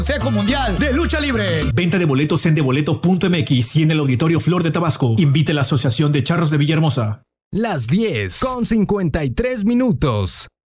Consejo Mundial de Lucha Libre. Venta de boletos en deboleto.mx y en el Auditorio Flor de Tabasco. Invite a la Asociación de Charros de Villahermosa. Las 10:53.